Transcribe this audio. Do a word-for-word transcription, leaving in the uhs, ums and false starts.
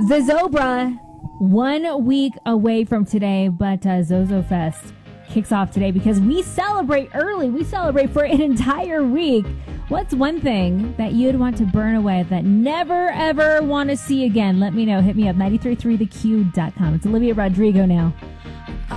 Zozobra, one week away from today, but uh, Zozo Fest kicks off today because we celebrate early. We celebrate for an entire week. What's one thing that you'd want to burn away that never, ever want to see again? Let me know. Hit me up, nine three three the q dot com. It's Olivia Rodrigo now